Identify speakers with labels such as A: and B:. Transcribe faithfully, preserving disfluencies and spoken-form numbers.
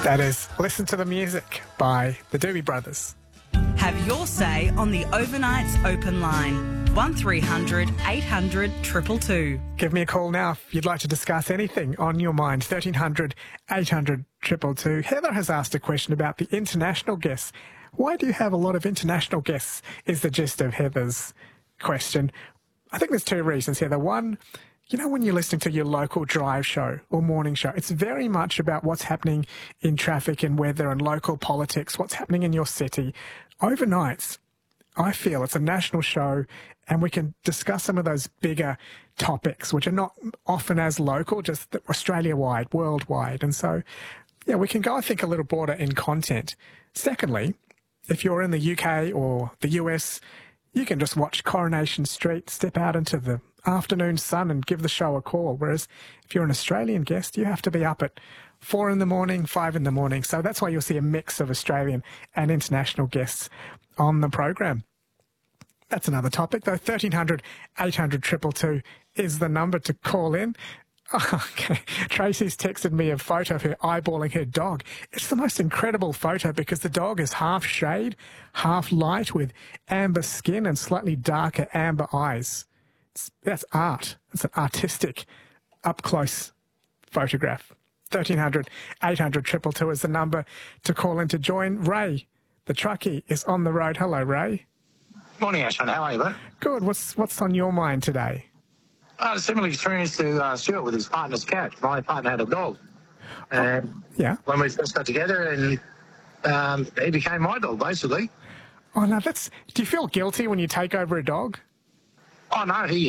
A: That is Listen to the Music by the Doobie Brothers.
B: Have your say on the Overnights Open Line. one three hundred eight hundred two two two.
A: Give me a call now if you'd like to discuss anything on your mind. thirteen hundred eight hundred two two two. Heather has asked a question about the international guests. Why do you have a lot of international guests is the gist of Heather's question. I think there's two reasons, Heather. One, you know, when you're listening to your local drive show or morning show, it's very much about what's happening in traffic and weather and local politics, what's happening in your city. Overnights, I feel it's a national show and we can discuss some of those bigger topics, which are not often as local, just Australia-wide, worldwide. And so, yeah, we can go, I think, a little broader in content. Secondly, if you're in the U K or the U S, you can just watch Coronation Street, step out into the afternoon sun and give the show a call. Whereas if you're an Australian guest, you have to be up at four in the morning, five in the morning. So that's why you'll see a mix of Australian and international guests on the program. That's another topic, though. thirteen hundred eight hundred two two two is the number to call in. Oh, okay. Tracy's texted me a photo of her eyeballing her dog. It's the most incredible photo because the dog is half shade, half light with amber skin and slightly darker amber eyes. It's, that's art. It's an artistic, up-close photograph. thirteen hundred eight hundred two two two is the number to call in to join. Ray, the truckie, is on the road. Hello, Ray.
C: Morning, Ashton. How are you, mate?
A: Good. What's, what's on your mind today?
C: I had a similar experience to uh, Stuart with his partner's cat. My partner had a dog. And
A: oh, yeah.
C: When we first got together, and um, he became my dog, basically.
A: Oh, no, that's... Do you feel guilty when you take over a dog?
C: Oh, no, he